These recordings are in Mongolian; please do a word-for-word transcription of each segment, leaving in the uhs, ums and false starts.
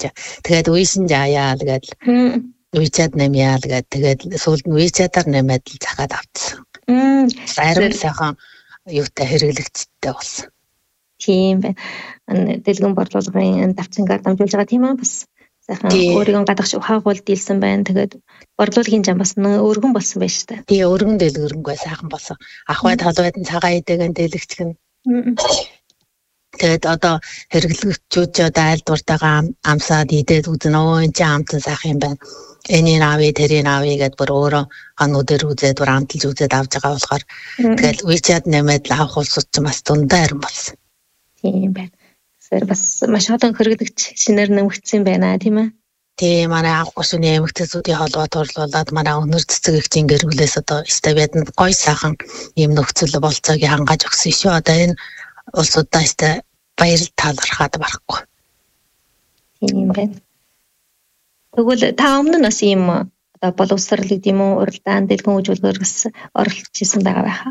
гэж. Тэгээд үйшин жаяа тэгээд үйчаад нэмяа тэгээд тэгээд сүүлд нь үйчаадаар нэмээд л захаад авчихсан. Арим сайхан юутай хэрэглэгчтэй болсон. Тийм байна. Дэлгэн борлуулгын давцангаар дамжуулж байгаа тийм аа бас сайхан өөрийн гадагш ухаагуул дийлсэн байна. Тэгээд борлуулгын зам бас өргөн болсон байна шүү дээ. Тий, өргөн дэлгэрэнгүй сайхан болсон. Ахвай талбайд нь цагаан идээгэн дэлгэгчгэн. Тэгээд одоо хэрэглэгчүүд одоо айлдвартайгаа амсаад идээд үзэн өө энэ чинь амтан сайхан юм байна. Энийг авъя, тэрийг авъя гэдээ бүр өөрөө хануудаар үзээд бүр амталж үзээд авч байгаа болохоор тэгээд WeChat нэмээд л авах улсууд ч бас дундаа арим болсон. Тийм байна. Тэгэхээр бас маш олон хэрэглэгч шинээр нэмэгдсэн байна тийм ээ. Тийм манай анх гүшүүний эмэгтэйчүүдийн холбоо турлуулад манай өнөр цэцэг эгчийн гэр бүлээс одоо стабид нь гой сайхан ийм нөхцөл болцоог хангаж өгсөн шүү. Одоо энэ улсуудаа ихтэй баяр талархаад барахгүй. Тийм байна. Тэгвэл та өмнө нь бас ийм одоо боловсрал гэдэг юм уу уралдаан дэлгэн үйлчилгээр бас оролцож ирсэн байгаа байхаа.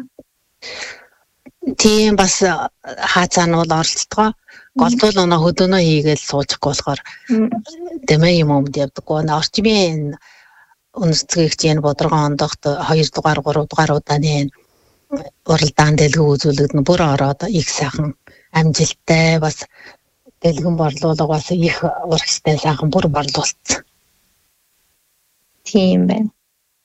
Тийм бас хаацаа нь бол оролцдог. Голдвол өнөө хөдөөнөө хийгээл суучихгүй болохоор дэмээ юм өмд явдаггүй. Орчмын үнэцгэгчийн бодрогон ондогт хоёр дугаар гурав дугаар удааны уралдаан дэлгэн үзүүлэгд нь бүр ороод их сайхан амжилттай бас дэлгэн борлуулга бас их урагштай сайхан бүр борлуулсан. Тийм байна.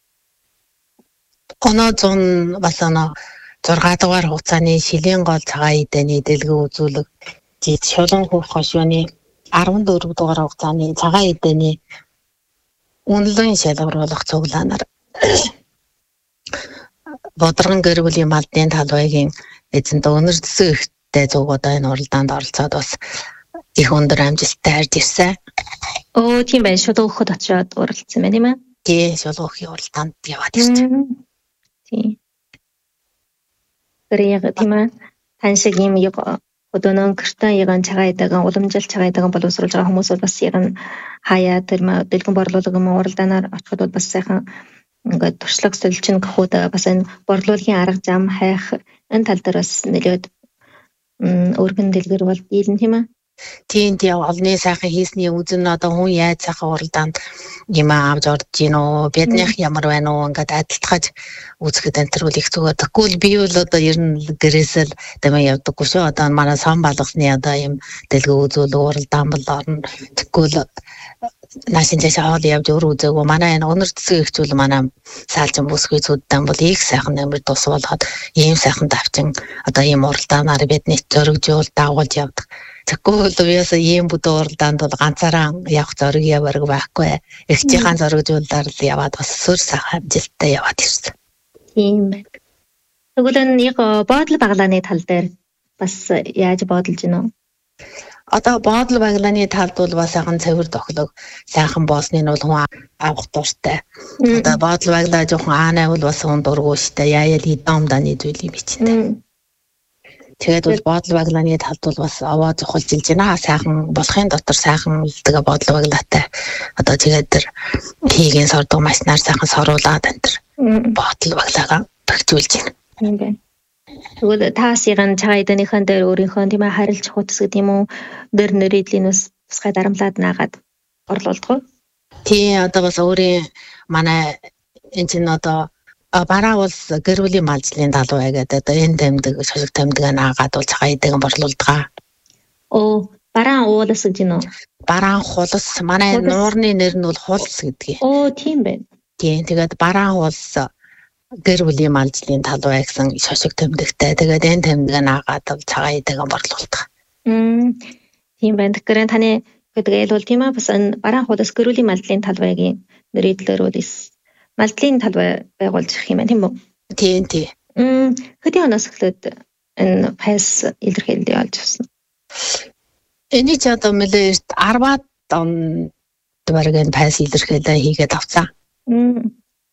Оноо зун бас оноо зургаан дугаар хугацааны шилийн гол цагаан идэний дэлгэн үзүүлэг жид шулуун хөх хошууны арван дөрөв дугаар хугацааны цагаан идэний үнэлэн шалгаруулах цуглаанаар бодрогон гэр бүлийн малдын талбайгийн эзэнт өнөр цэцэг эгчтэй зугуудаа энэ уралдаанд оролцоод бас их өндөр амжилттай харж ирсэн. Оо тийм байна. Шулуун хөхөд очиод уралдсан байна тийм ээ. Тий, шулуун хөхийн уралдаанд яваад ирсэн. Тийм. Гэрээ тийм ээ. Тань шиг юм яг өдөөнөө гэртээ яган цагаан идээгэн уламжлалт цагаан идээгэн боловсруулж байгаа хүмүүс бол бас яган хаяа тэр дэлгэн борлуулга юм уралдаанаар очиход бас сайхан ингээд туршлага сольчин гэхүүд бас энэ борлуулгын арга зам хайх энэ тал дээр бас нэлээд өргөн дэлгэр бол дийлэн тийм ээ. Тийм тийм олны сайхан хийсний үзэн одоо хүн яаж сайхан уралдаанд юм авч орж гинөө биднийх ямар байна уу ингээд адилтгаж үзэхэд энэ төр үл их зүгээр. Тэгвэл би бол одоо ер нь гэрээсэл дэмэ явдаггүй шүү. Одоо манай сон балгасны одоо юм дэлгэн үзүүлэг уралдаан бол орно. Тэгвэл наашин жашаа хоол явж өөр үзээгүй. Манай энэ өнөр цэцэг эгчүүл манай саалжин бүсгүй зүуддэн бол их сайхан нэмэр тус болгоод ийм сайхан давчин одоо ийм уралдаанаар бидний зөргжүүл дагуулж явдаг. Тэгвэл уяаса ийм бүдэ уралдаанд бол ганцаараа явах зориг яварг байхгүй. Эгчийн зоригжуулаар л яваад бас сүр сайхан амжилттай яваад ирсэн. Тийм байна. Тэгвэл энэ яг боодол баглааны тал дээр бас яаж боодолж гинөө? Одоо боодол баглааны талд бол бас сайхан цэвэр тохилог сайхан боосныг нь бол хүн авах дуртай. Одоо боодол баглаа жоохон аанай бол бас хүн дургуй штэ. Яаял идом даны зүйл юм чинь. Тэгээд бол боодол баглааны талд бол бас аваа зохилжилж байна. Сайхан болохын дотор сайхан тэгээ боодол баглаатай. Одоо тэгээд тэр хийгийн сордог машинаар сайхан соруулаад энэ тэр боодол баглаагаа бэхжүүлж байна. Тийм байна. Тэгвэл та сиган цагаан идээнийхэн дээр өөрийнхөө тийм ээ харилж хутас гэдэг юм уу нэр нэрийдлийн бас тусгай дарамтлаад наагаад орлуулдаг. Тийм одоо бас өөрийн манай энэ чинь одоо бараа улс гэр бүлийн малжлын талбай гэдэг одоо энэ тэмдэг шошиг тэмдэг наагаад бол цагаан идээгэн борлуулдаг. Оо бараан уулас гэж нөө. Бараан хулс манай нуурны нэр нь бол хулс гэдгийг. Оо тийм байна. Тийм тэгээд бараан улс гэр бүлийн малжлын талбай гэсэн шошиг тэмдэгтэй. Тэгээд энэ тэмдэг наагаад бол цагаан идээгэн борлуулдаг. Мм тийм байна. Тэгэхээр таны гэдэг бол тийм аа бас энэ бараан хулс гэр бүлийн малжлын талбайгийн нэрийдлэр үдис малдлын талбай байгуулж ирэх юм байна тийм үү? Тийм тийм. Мм хэдийн оноос эхлээд энэ пас илэрхийлэлд явж ирсэн. Эний ч одоо мөлөө арваад он бараг энэ пас илэрхийлэлээ хийгээд авцсан. Мм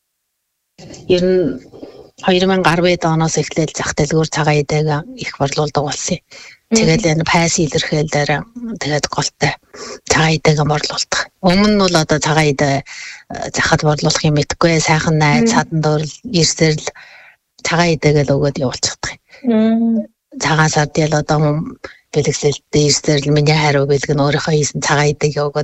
Ер нь хоёр мянга арваад оноос эхлээл зах дэлгүүр цагаан идээг их борлуулдаг болсон. Тэгээд энэ пас илэрхийлэлээр тэгээд голтой цагаан идээг борлуулдаг. Өмнө нь бол одоо цагаан идэ захад борлуулах юм мэдгүй сайхан найз цадан дөрл ирсэрл цагаан идээг л өгөөд явуулчихдаг. Цагаан сард ял одоо бэлгэсэлтэй ирсэрл миний хариу бэлгэн өөрийнхөө хийсэн цагаан идээг өгөөд